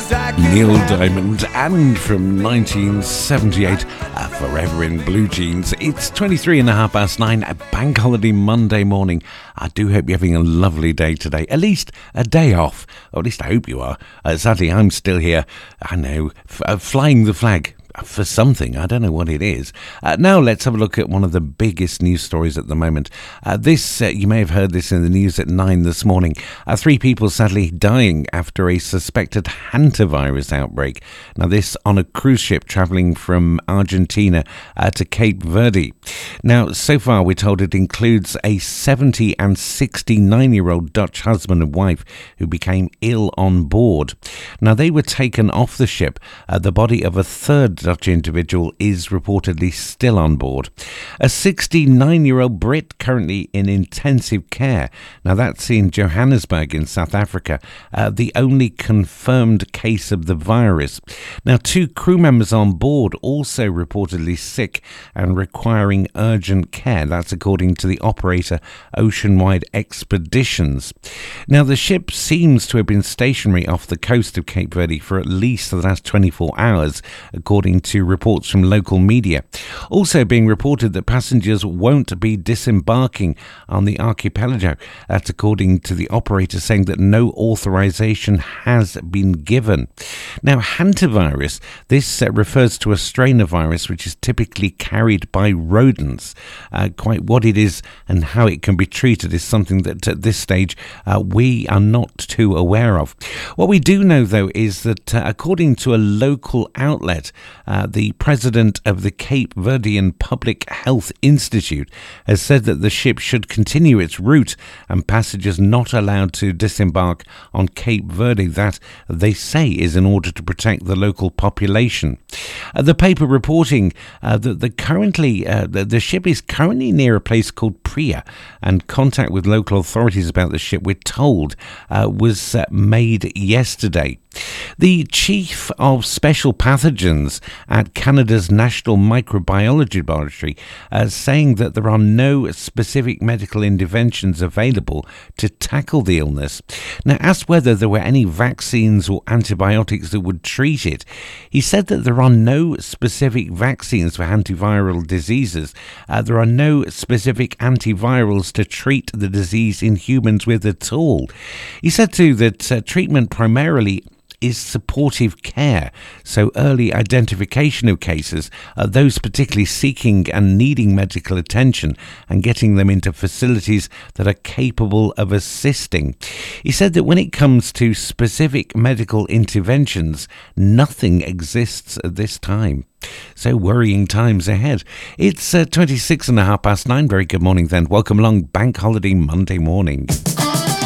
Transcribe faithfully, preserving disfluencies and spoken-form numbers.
Neil Diamond, and from nineteen seventy-eight, uh, Forever in Blue Jeans. It's twenty-three and a half past nine, a bank holiday Monday morning. I do hope you're having a lovely day today, at least a day off, or at least I hope you are. Uh, sadly, I'm still here, I know, f- uh, flying the flag. For something, I don't know what it is. Uh, now let's have a look at one of the biggest news stories at the moment. Uh, this, uh, you may have heard this in the news at nine this morning. Uh, three people sadly dying after a suspected hantavirus outbreak. Now this on a cruise ship travelling from Argentina uh, to Cape Verde. Now so far we're told it includes a seventy and sixty-nine year old Dutch husband and wife who became ill on board. Now they were taken off the ship. Uh, the body of a third Dutch individual is reportedly still on board. A sixty-nine year old Brit currently in intensive care. Now that's in Johannesburg in South Africa, uh, the only confirmed case of the virus. Now two crew members on board also reportedly sick and requiring urgent care. That's according to the operator Oceanwide Expeditions. Now the ship seems to have been stationary off the coast of Cape Verde for at least the last twenty-four hours, according to reports from local media. Also being reported that passengers won't be disembarking on the archipelago. That's according to the operator, saying that no authorization has been given. Now, hantavirus, this uh, refers to a strain of virus which is typically carried by rodents. Uh, quite what it is and how it can be treated is something that at this stage uh, we are not too aware of. What we do know, though, is that uh, according to a local outlet, Uh, the president of the Cape Verdean Public Health Institute has said that the ship should continue its route and passengers not allowed to disembark on Cape Verde. That, they say, is in order to protect the local population. Uh, the paper reporting uh, that the currently uh, the, the ship is currently near a place called Priya, and contact with local authorities about the ship, we're told, uh, was uh, made yesterday. The chief of special pathogens at Canada's National Microbiology Laboratory uh, saying that there are no specific medical interventions available to tackle the illness. Now, asked whether there were any vaccines or antibiotics that would treat it, he said that there are no specific vaccines for antiviral diseases. Uh, there are no specific antivirals to treat the disease in humans with at all. He said too that uh, treatment primarily is supportive care, so early identification of cases, uh, those particularly seeking and needing medical attention, and getting them into facilities that are capable of assisting. He said that when it comes to specific medical interventions, nothing exists at this time. So worrying times ahead. It's uh, twenty-six and a half past nine. Very good morning then. Welcome along Bank Holiday Monday morning.